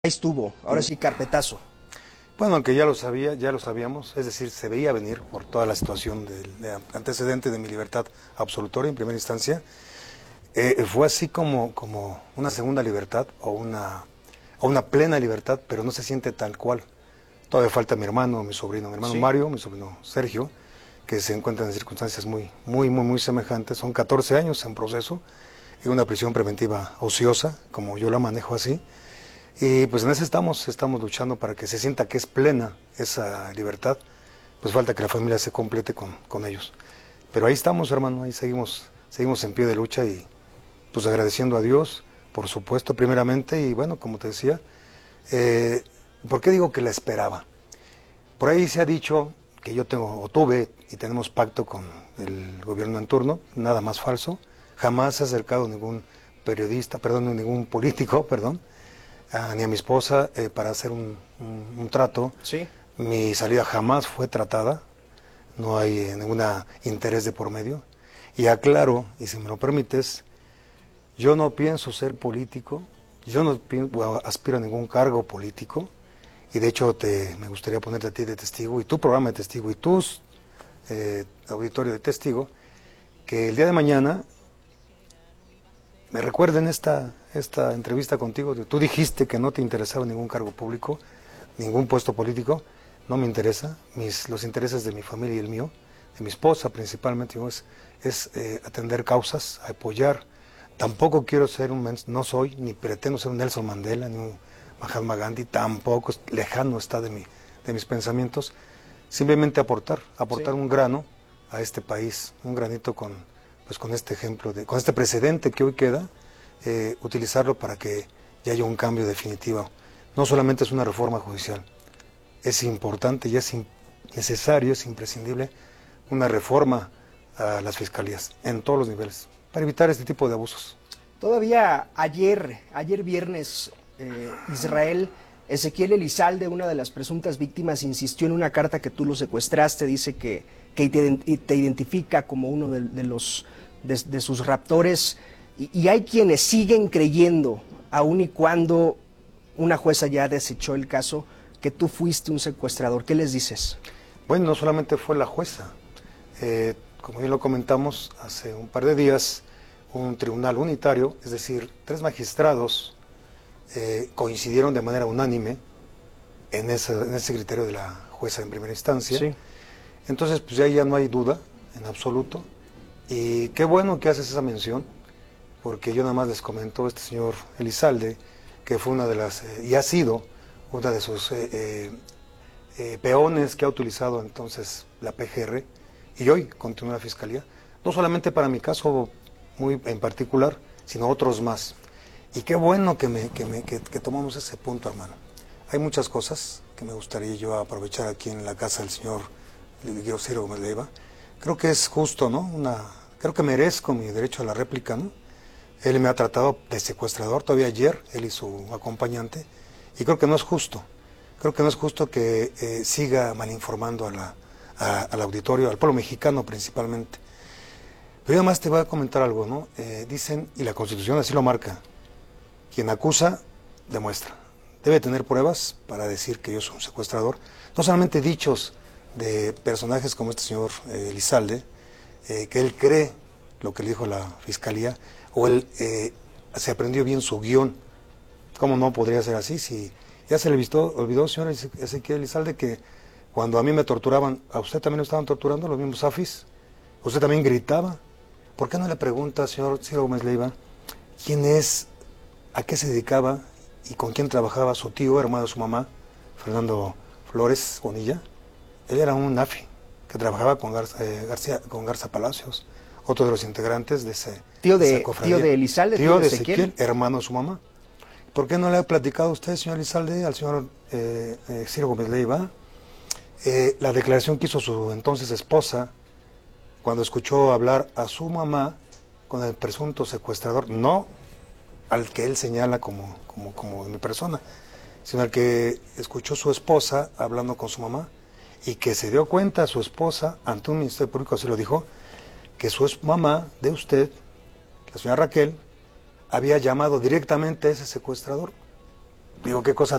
Ahí estuvo, ahora sí, carpetazo. Bueno, aunque ya lo sabíamos, es decir, se veía venir por toda la situación de antecedente de mi libertad absolutoria en primera instancia, fue así como una segunda libertad o una plena libertad, pero no se siente tal cual. Todavía falta mi hermano, mi sobrino, Sí. Mario, mi sobrino Sergio, que se encuentran en circunstancias muy semejantes. Son 14 años en proceso, en una prisión preventiva ociosa, como yo la manejo así. Y pues en eso estamos luchando para que se sienta que es plena esa libertad. Pues falta que la familia se complete con ellos. Pero ahí estamos, hermano, ahí seguimos en pie de lucha y pues agradeciendo a Dios, por supuesto, primeramente. Y bueno, como te decía, ¿por qué digo que la esperaba? Por ahí se ha dicho que yo tengo, o tuve, y tenemos pacto con el gobierno en turno, nada más falso. Jamás se ha acercado ningún periodista, perdón, ningún político, perdón, ni a mi esposa para hacer un trato. Sí. Mi salida jamás fue tratada, no hay ningún interés de por medio. Y aclaro, y si me lo permites, yo no pienso ser político, yo no aspiro a ningún cargo político, y de hecho me gustaría ponerte a ti de testigo, y tu programa de testigo, y tus auditorio de testigo, que el día de mañana me recuerden esta entrevista contigo. Tú dijiste que no te interesaba ningún cargo público, ningún puesto político. No me interesa. Los intereses de mi familia y el mío, de mi esposa principalmente, es atender causas, apoyar. Tampoco quiero ser no soy, ni pretendo ser un Nelson Mandela, ni un Mahatma Gandhi, tampoco, lejano está de mis pensamientos. Simplemente aportar Sí. un grano a este país, un granito con este ejemplo, con este precedente que hoy queda, utilizarlo para que ya haya un cambio definitivo. No solamente es una reforma judicial, es importante y es necesario, es imprescindible una reforma a las fiscalías en todos los niveles para evitar este tipo de abusos. Todavía ayer viernes, Israel, Ezequiel Elizalde, una de las presuntas víctimas, insistió en una carta que tú lo secuestraste, dice que te identifica como uno de sus raptores, y hay quienes siguen creyendo, aun y cuando una jueza ya desechó el caso, que tú fuiste un secuestrador. ¿Qué les dices? Bueno, no solamente fue la jueza, como bien lo comentamos hace un par de días, un tribunal unitario, es decir, 3 magistrados coincidieron de manera unánime en ese criterio de la jueza en primera instancia. Sí. Entonces, pues ya no hay duda en absoluto. Y qué bueno que haces esa mención, porque yo nada más les comento, este señor Elizalde, que fue una de las, y ha sido una de sus peones que ha utilizado entonces la PGR, y hoy continúa la Fiscalía, no solamente para mi caso muy en particular, sino otros más. Y qué bueno que tomamos ese punto, hermano. Hay muchas cosas que me gustaría yo aprovechar aquí en la casa del señor Ciro Gómez Leiva. Creo que es justo, ¿no? Creo que merezco mi derecho a la réplica, ¿no? Él me ha tratado de secuestrador, todavía ayer, él y su acompañante, y creo que no es justo. Creo que no es justo que siga malinformando al auditorio, al pueblo mexicano principalmente. Pero yo además te voy a comentar algo, ¿no? Dicen, y la Constitución así lo marca, quien acusa, demuestra. Debe tener pruebas para decir que yo soy un secuestrador. No solamente dichos de personajes como este señor Elizalde, que él cree lo que le dijo la Fiscalía, o él se aprendió bien su guión. ¿Cómo no podría ser así? Si ya se le olvidó, señor Ezequiel Elizalde, que cuando a mí me torturaban, a usted también lo estaban torturando, los mismos AFIS. Usted también gritaba. ¿Por qué no le pregunta, señor Ciro Gómez Leiva, quién es, a qué se dedicaba y con quién trabajaba su tío, hermano de su mamá, Fernando Flores Bonilla? Él era un AFI que trabajaba con Garza Palacios, otro de los integrantes de Tío esa cofradía. de Elizalde, Tío de Ezequiel, hermano de su mamá. ¿Por qué no le ha platicado a usted, señor Elizalde, al señor Ciro Gómez Leiva, la declaración que hizo su entonces esposa cuando escuchó hablar a su mamá con el presunto secuestrador, no al que él señala como mi persona, sino al que escuchó su esposa hablando con su mamá y que se dio cuenta su esposa, ante un ministerio público así lo dijo, que su mamá de usted, la señora Raquel, había llamado directamente a ese secuestrador Digo, qué cosa